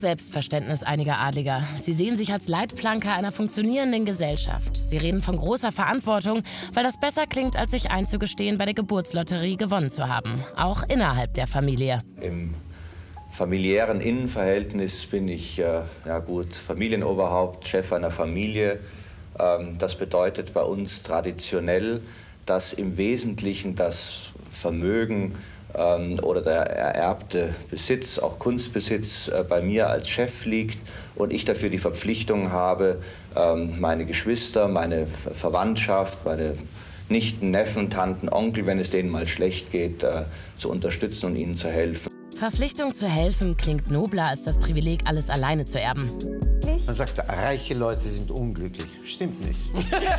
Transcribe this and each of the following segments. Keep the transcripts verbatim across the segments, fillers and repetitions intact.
Selbstverständnis einiger Adliger. Sie sehen sich als Leitplanke einer funktionierenden Gesellschaft. Sie reden von großer Verantwortung, weil das besser klingt, als sich einzugestehen, bei der Geburtslotterie gewonnen zu haben. Auch innerhalb der Familie. Im familiären Innenverhältnis bin ich, äh, ja gut, Familienoberhaupt, Chef einer Familie. Ähm, das bedeutet bei uns traditionell, dass im Wesentlichen das Vermögen oder der ererbte Besitz, auch Kunstbesitz, bei mir als Chef liegt und ich dafür die Verpflichtung habe, meine Geschwister, meine Verwandtschaft, meine Nichten, Neffen, Tanten, Onkel, wenn es denen mal schlecht geht, zu unterstützen und ihnen zu helfen. Verpflichtung zu helfen klingt nobler als das Privileg, alles alleine zu erben. Man sagt, reiche Leute sind unglücklich. Stimmt nicht.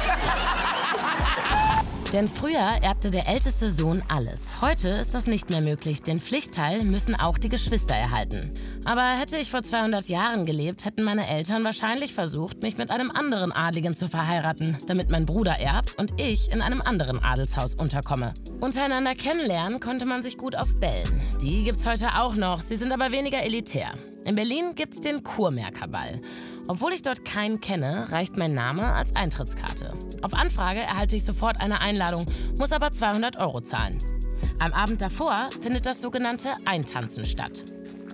Denn früher erbte der älteste Sohn alles. Heute ist das nicht mehr möglich. Den Pflichtteil müssen auch die Geschwister erhalten. Aber hätte ich vor zweihundert Jahren gelebt, hätten meine Eltern wahrscheinlich versucht, mich mit einem anderen Adligen zu verheiraten, damit mein Bruder erbt und ich in einem anderen Adelshaus unterkomme. Untereinander kennenlernen konnte man sich gut auf Bällen. Die gibt's heute auch noch, sie sind aber weniger elitär. In Berlin gibt's den Kurmärkerball. Obwohl ich dort keinen kenne, reicht mein Name als Eintrittskarte. Auf Anfrage erhalte ich sofort eine Einladung, muss aber zweihundert Euro zahlen. Am Abend davor findet das sogenannte Eintanzen statt.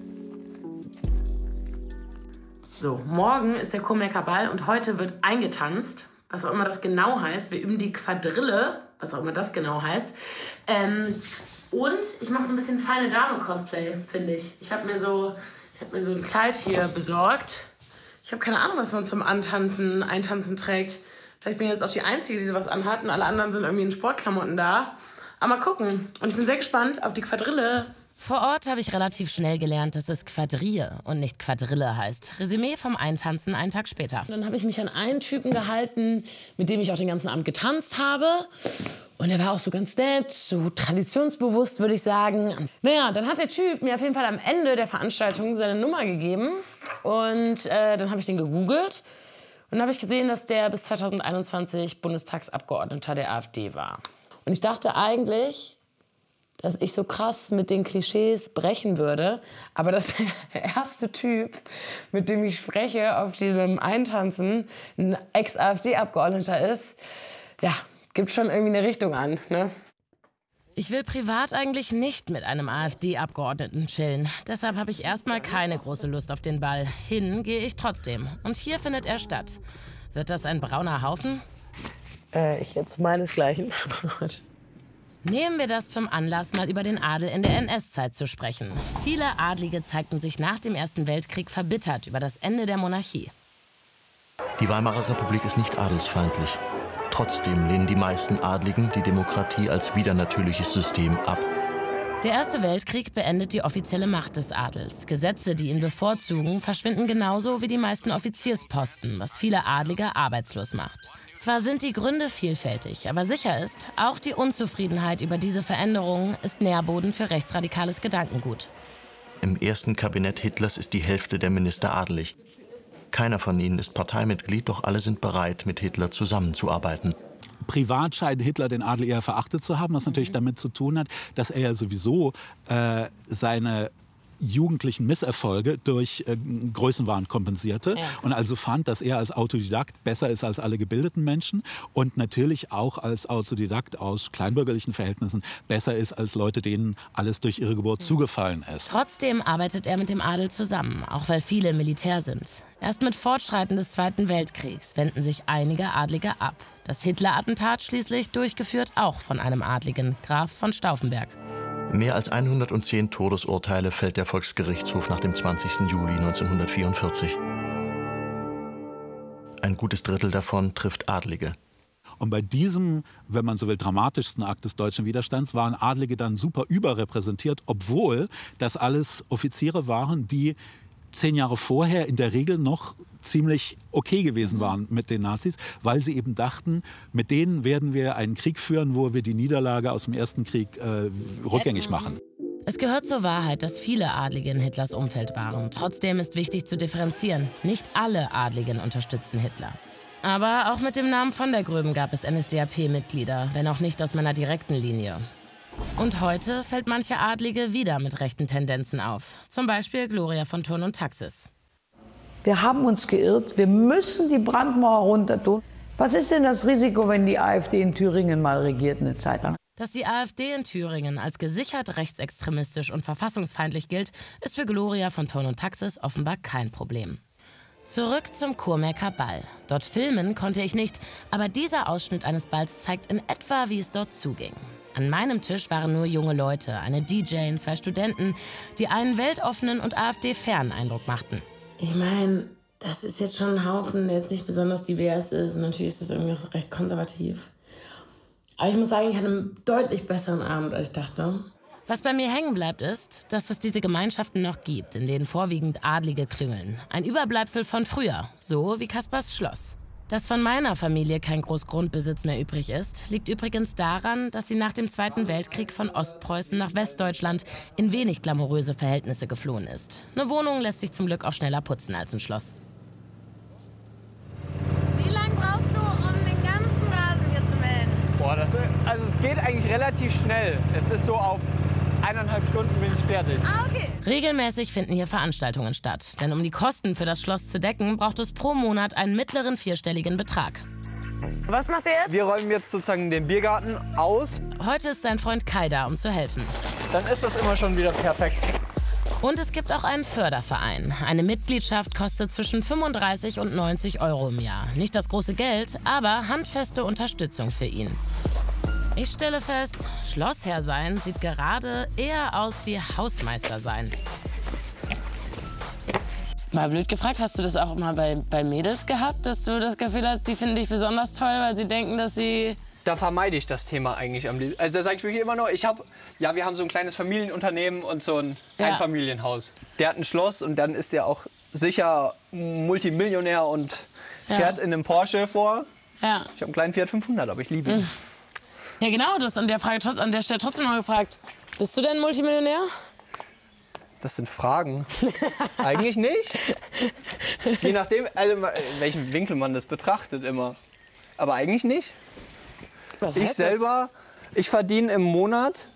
So, morgen ist der Kurmärkerball und heute wird eingetanzt, was auch immer das genau heißt. Wir üben die Quadrille, was auch immer das genau heißt. Ähm, und ich mache so ein bisschen feine Dame-Cosplay, finde ich. Ich habe mir so... Ich habe mir so ein Kleid hier besorgt. Ich habe keine Ahnung, was man zum Antanzen, Eintanzen trägt. Vielleicht bin ich jetzt auch die Einzige, die sowas anhat und alle anderen sind irgendwie in Sportklamotten da. Aber mal gucken. Und ich bin sehr gespannt auf die Quadrille. Vor Ort habe ich relativ schnell gelernt, dass es Quadrille und nicht Quadrille heißt. Resümee vom Eintanzen einen Tag später. Dann habe ich mich an einen Typen gehalten, mit dem ich auch den ganzen Abend getanzt habe. Und er war auch so ganz nett, so traditionsbewusst, würde ich sagen. Naja, dann hat der Typ mir auf jeden Fall am Ende der Veranstaltung seine Nummer gegeben. Und äh, dann habe ich den gegoogelt. Und dann habe ich gesehen, dass der bis zweitausendeinundzwanzig Bundestagsabgeordneter der AfD war. Und ich dachte eigentlich, dass ich so krass mit den Klischees brechen würde. Aber dass der erste Typ, mit dem ich spreche auf diesem Eintanzen, ein Ex-AfD-Abgeordneter ist, ja, gibt schon irgendwie eine Richtung an, ne? Ich will privat eigentlich nicht mit einem AfD-Abgeordneten chillen. Deshalb habe ich erstmal keine große Lust auf den Ball. Hin gehe ich trotzdem. Und hier findet er statt. Wird das ein brauner Haufen? Äh, ich jetzt meinesgleichen. Nehmen wir das zum Anlass, mal über den Adel in der N S-Zeit zu sprechen. Viele Adlige zeigten sich nach dem Ersten Weltkrieg verbittert über das Ende der Monarchie. Die Weimarer Republik ist nicht adelsfeindlich. Trotzdem lehnen die meisten Adligen die Demokratie als widernatürliches System ab. Der Erste Weltkrieg beendet die offizielle Macht des Adels. Gesetze, die ihn bevorzugen, verschwinden genauso wie die meisten Offiziersposten, was viele Adlige arbeitslos macht. Zwar sind die Gründe vielfältig, aber sicher ist, auch die Unzufriedenheit über diese Veränderungen ist Nährboden für rechtsradikales Gedankengut. Im ersten Kabinett Hitlers ist die Hälfte der Minister adelig. Keiner von ihnen ist Parteimitglied, doch alle sind bereit, mit Hitler zusammenzuarbeiten. Privat scheint Hitler den Adel eher verachtet zu haben, was natürlich damit zu tun hat, dass er ja sowieso äh, seine jugendlichen Misserfolge durch äh, Größenwahn kompensierte, ja. Und also fand, dass er als Autodidakt besser ist als alle gebildeten Menschen und natürlich auch als Autodidakt aus kleinbürgerlichen Verhältnissen besser ist als Leute, denen alles durch ihre Geburt zugefallen ist. Trotzdem arbeitet er mit dem Adel zusammen, auch weil viele Militär sind. Erst mit Fortschreiten des Zweiten Weltkriegs wenden sich einige Adlige ab. Das Hitler-Attentat schließlich durchgeführt auch von einem Adligen, Graf von Stauffenberg. Mehr als hundertzehn Todesurteile fällt der Volksgerichtshof nach dem zwanzigsten Juli neunzehnhundertvierundvierzig. Ein gutes Drittel davon trifft Adlige. Und bei diesem, wenn man so will, dramatischsten Akt des deutschen Widerstands waren Adlige dann super überrepräsentiert, obwohl das alles Offiziere waren, die zehn Jahre vorher in der Regel noch ziemlich okay gewesen waren mit den Nazis, weil sie eben dachten, mit denen werden wir einen Krieg führen, wo wir die Niederlage aus dem Ersten Krieg äh, rückgängig machen. Es gehört zur Wahrheit, dass viele Adlige in Hitlers Umfeld waren. Trotzdem ist wichtig zu differenzieren. Nicht alle Adligen unterstützten Hitler. Aber auch mit dem Namen von der Gröben gab es N S D A P-Mitglieder, wenn auch nicht aus meiner direkten Linie. Und heute fällt manche Adlige wieder mit rechten Tendenzen auf. Zum Beispiel Gloria von Thurn und Taxis. Wir haben uns geirrt. Wir müssen die Brandmauer runter tun. Was ist denn das Risiko, wenn die AfD in Thüringen mal regiert eine Zeit lang? Dass die AfD in Thüringen als gesichert rechtsextremistisch und verfassungsfeindlich gilt, ist für Gloria von Ton und Taxis offenbar kein Problem. Zurück zum Kurmaker Ball. Dort filmen konnte ich nicht, aber dieser Ausschnitt eines Balls zeigt in etwa, wie es dort zuging. An meinem Tisch waren nur junge Leute, eine D J und zwei Studenten, die einen weltoffenen und AfD-fernen Eindruck machten. Ich meine, das ist jetzt schon ein Haufen, der jetzt nicht besonders divers ist. Und natürlich ist das irgendwie auch recht konservativ. Aber ich muss sagen, ich hatte einen deutlich besseren Abend, als ich dachte. Was bei mir hängen bleibt, ist, dass es diese Gemeinschaften noch gibt, in denen vorwiegend Adlige klüngeln. Ein Überbleibsel von früher, so wie Kaspars Schloss. Dass von meiner Familie kein Großgrundbesitz mehr übrig ist, liegt übrigens daran, dass sie nach dem Zweiten Weltkrieg von Ostpreußen nach Westdeutschland in wenig glamouröse Verhältnisse geflohen ist. Eine Wohnung lässt sich zum Glück auch schneller putzen als ein Schloss. Wie lange brauchst du, um den ganzen Rasen hier zu mähen? Boah, das, also es geht eigentlich relativ schnell. Es ist so auf eineinhalb Stunden bin ich fertig. Ah, okay. Regelmäßig finden hier Veranstaltungen statt. Denn um die Kosten für das Schloss zu decken, braucht es pro Monat einen mittleren vierstelligen Betrag. Was macht ihr jetzt? Wir räumen jetzt sozusagen den Biergarten aus. Heute ist sein Freund Kai da, um zu helfen. Dann ist das immer schon wieder perfekt. Und es gibt auch einen Förderverein. Eine Mitgliedschaft kostet zwischen fünfunddreißig und neunzig Euro im Jahr. Nicht das große Geld, aber handfeste Unterstützung für ihn. Ich stelle fest, Schlossherr sein sieht gerade eher aus wie Hausmeister sein. Mal blöd gefragt, hast du das auch mal bei, bei Mädels gehabt, dass du das Gefühl hast, die finden dich besonders toll, weil sie denken, dass sie... Da vermeide ich das Thema eigentlich am liebsten. Also da sage ich wirklich immer nur, ich habe, ja, wir haben so ein kleines Familienunternehmen und so ein Ja. Einfamilienhaus. Der hat ein Schloss und dann ist der auch sicher Multimillionär und fährt Ja. in einem Porsche vor. Ja, Ich habe einen kleinen Fiat fünfhundert, aber ich liebe ihn. ja genau, das an der, Frage, an der Stelle trotzdem mal gefragt. Bist du denn Multimillionär? Das sind Fragen. Eigentlich nicht. Je nachdem, also, in welchem Winkel man das betrachtet immer. Aber eigentlich nicht. Was Ich heißt selber, ich verdiene im Monat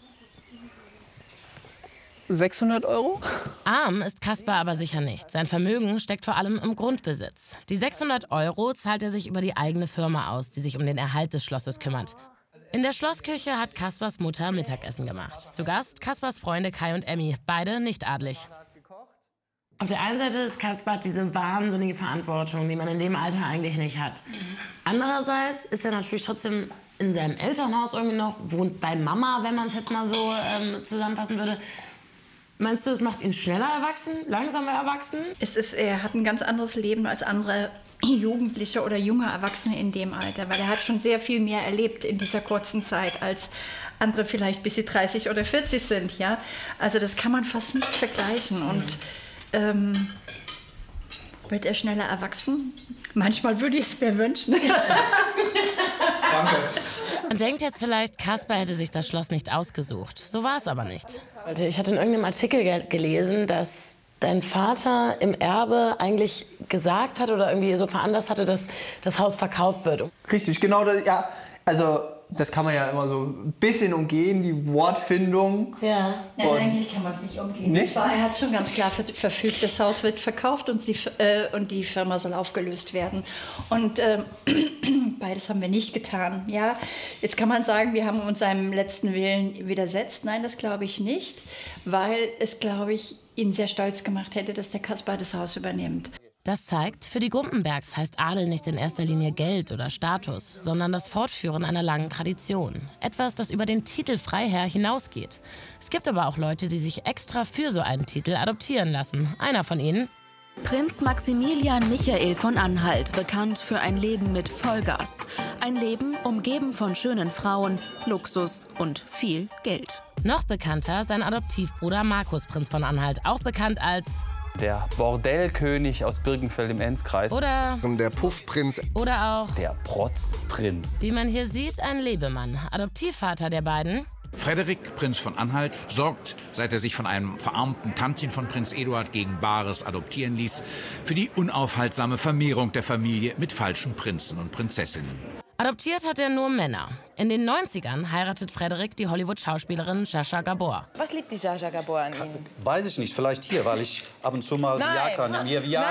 sechshundert Euro. das? Arm ist Kaspar aber sicher nicht. Sein Vermögen steckt vor allem im Grundbesitz. Die sechshundert Euro zahlt er sich über die eigene Firma aus, die sich um den Erhalt des Schlosses kümmert. In der Schlossküche hat Kaspars Mutter Mittagessen gemacht. Zu Gast Kaspars Freunde Kai und Emmy, beide nicht adlig. Auf der einen Seite ist Kaspar diese wahnsinnige Verantwortung, die man in dem Alter eigentlich nicht hat. Andererseits ist er natürlich trotzdem in seinem Elternhaus irgendwie noch, wohnt bei Mama, wenn man es jetzt mal so ähm, zusammenfassen würde. Meinst du, es macht ihn schneller erwachsen, langsamer erwachsen? Es ist, er hat ein ganz anderes Leben als andere Jugendliche oder junge Erwachsene in dem Alter, weil er hat schon sehr viel mehr erlebt in dieser kurzen Zeit, als andere vielleicht bis sie dreißig oder vierzig sind. Ja? Also das kann man fast nicht vergleichen. Und ähm, wird er schneller erwachsen? Manchmal würde ich es mir wünschen. Danke. Man denkt jetzt vielleicht, Kaspar hätte sich das Schloss nicht ausgesucht. So war es aber nicht. Ich hatte in irgendeinem Artikel ge- gelesen, dass dein Vater im Erbe eigentlich gesagt hat oder irgendwie so veranlasst hatte, dass das Haus verkauft wird. Richtig, genau. Das, ja, also das kann man ja immer so ein bisschen umgehen, die Wortfindung. Ja. Nein, Und- eigentlich kann man es nicht umgehen. Nicht? Aber er hat schon ganz klar ver verfügt, das Haus wird verkauft und, sie, äh, und die Firma soll aufgelöst werden. Und ähm, beides haben wir nicht getan. Ja? Jetzt kann man sagen, wir haben uns seinem letzten Willen widersetzt. Nein, das glaube ich nicht, weil es, glaube ich, ihn sehr stolz gemacht hätte, dass der Kaspar das Haus übernimmt. Das zeigt, für die Gumpenbergs heißt Adel nicht in erster Linie Geld oder Status, sondern das Fortführen einer langen Tradition. Etwas, das über den Titel Freiherr hinausgeht. Es gibt aber auch Leute, die sich extra für so einen Titel adoptieren lassen. Einer von ihnen: Prinz Maximilian Michael von Anhalt, bekannt für ein Leben mit Vollgas. Ein Leben umgeben von schönen Frauen, Luxus und viel Geld. Noch bekannter sein Adoptivbruder Markus Prinz von Anhalt, auch bekannt als Der Bordellkönig aus Birkenfeld im Enzkreis. oder Der Puffprinz. oder auch, Der Protzprinz. wie man hier sieht, ein Lebemann, Adoptivvater der beiden. Frederik, Prinz von Anhalt, sorgt, seit er sich von einem verarmten Tantchen von Prinz Eduard gegen Bares adoptieren ließ, für die unaufhaltsame Vermehrung der Familie mit falschen Prinzen und Prinzessinnen. Adoptiert hat er nur Männer. In den neunzigern heiratet Frederik die Hollywood-Schauspielerin Jascha Gabor. Was liegt die Jascha Gabor an Ihnen? Weiß ich nicht, vielleicht hier, weil ich ab und zu mal Nein. ja kann. Mir, ja,